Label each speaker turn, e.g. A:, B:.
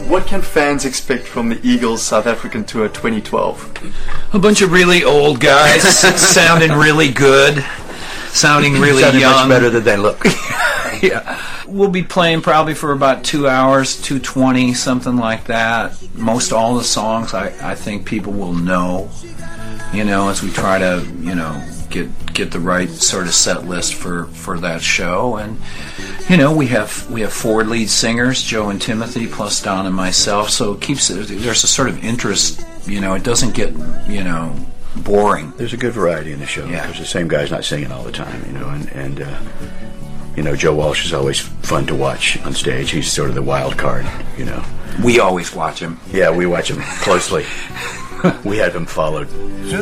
A: what can fans expect from the Eagles South African Tour 2012?
B: A bunch of really old guys sounding really good, sounding really young.
C: Much better than they look.
B: Yeah. We'll be playing probably for about 2 hours, 2:20, something like that. Most all the songs I think people will know, as we try to, get the right sort of set list for that show. And we have 4 lead singers, Joe and Timothy, plus Don and myself, so there's a sort of interest. It doesn't get boring.
C: There's a good variety in the show.
B: Yeah.
C: Because the same guy's not singing all the time, and Joe Walsh is always fun to watch on stage. He's sort of the wild card,
B: We always watch him.
C: Yeah, we watch him closely. We have him followed.